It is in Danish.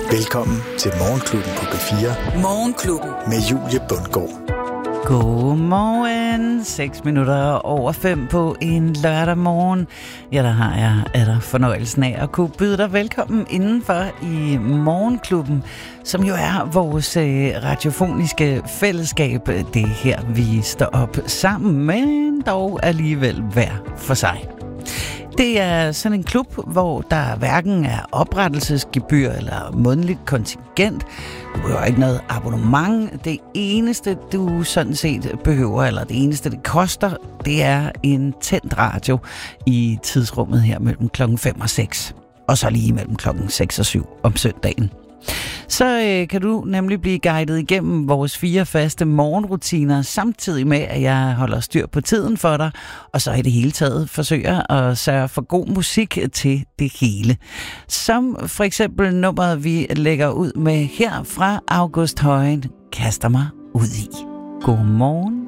Velkommen til Morgenklubben på P4. Morgenklubben. Med Julie Bundgaard. Godmorgen. 5:06 på en lørdag morgen. Ja, der har jeg fornøjelsen af at kunne byde dig velkommen indenfor i Morgenklubben, som jo er vores radiofoniske fællesskab. Det er her, vi står op sammen, men dog alligevel hver for sig. Det er sådan en klub, hvor der hverken er oprettelsesgebyr eller månedligt kontingent. Du behøver ikke noget abonnement. Det eneste, du sådan set behøver, eller det eneste, det koster, det er en tændt radio i tidsrummet her mellem klokken 5 og 6. Og så lige mellem klokken 6 og 7 om søndagen. Så kan du nemlig blive guidet igennem vores 4 faste morgenrutiner, samtidig med, at jeg holder styr på tiden for dig, og så i det hele taget forsøger at sørge for god musik til det hele. Som for eksempel nummeret, vi lægger ud med her fra August Højen, kaster mig ud i. Godmorgen.